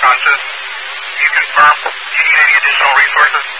responses. You confirm you need any additional resources?